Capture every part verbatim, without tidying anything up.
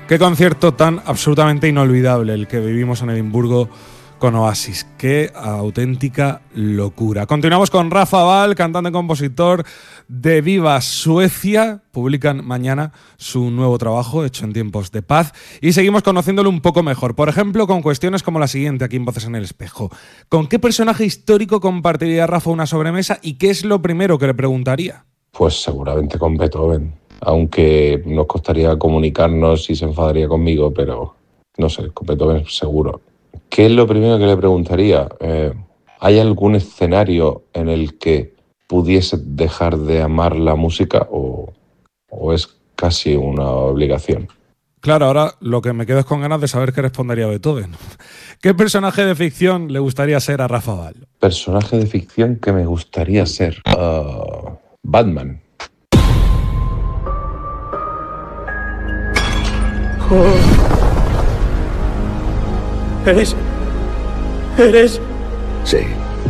Qué concierto tan absolutamente inolvidable el que vivimos en Edimburgo con Oasis. Qué auténtica locura. Continuamos con Rafa Val, cantante y compositor de Viva Suecia. Publican mañana su nuevo trabajo, hecho en tiempos de paz, y seguimos conociéndolo un poco mejor. Por ejemplo, con cuestiones como la siguiente aquí en Voces en el Espejo. ¿Con qué personaje histórico compartiría Rafa una sobremesa y qué es lo primero que le preguntaría? Pues seguramente con Beethoven. Aunque nos costaría comunicarnos y se enfadaría conmigo, pero no sé, con Beethoven seguro. ¿Qué es lo primero que le preguntaría? Eh, ¿Hay algún escenario en el que pudiese dejar de amar la música o, o es casi una obligación? Claro, ahora lo que me quedo es con ganas de saber qué respondería Beethoven. ¿Qué personaje de ficción le gustaría ser a Rafa Val? Personaje de ficción que me gustaría ser. Uh, Batman. Oh. ¿Eres? ¿Eres? Sí.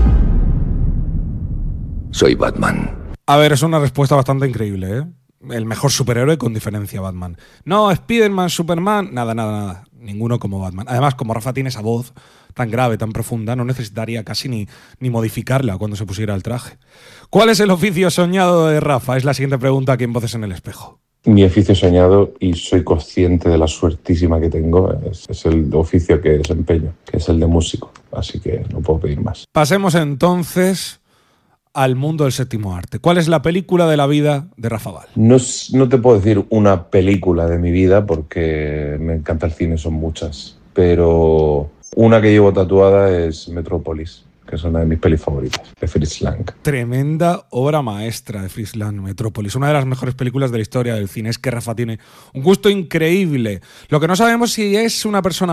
Soy Batman. A ver, es una respuesta bastante increíble, ¿eh? El mejor superhéroe con diferencia, Batman. No, Spiderman, Superman, nada, nada, nada. Ninguno como Batman. Además, como Rafa tiene esa voz tan grave, tan profunda, no necesitaría casi ni, ni modificarla cuando se pusiera el traje. ¿Cuál es el oficio soñado de Rafa? Es la siguiente pregunta aquí en Voces en el Espejo. Mi oficio soñado, y soy consciente de la suertísima que tengo, es, es el oficio que desempeño, que es el de músico. Así que no puedo pedir más. Pasemos entonces al mundo del séptimo arte. ¿Cuál es la película de la vida de Rafa Val? No, no te puedo decir una película de mi vida porque me encanta el cine, son muchas. Pero una que llevo tatuada es Metrópolis, que es una de mis pelis favoritas, de Fritz Lang. Tremenda obra maestra de Fritz Lang, Metrópolis. Una de las mejores películas de la historia del cine. Es que Rafa tiene un gusto increíble. Lo que no sabemos si es una persona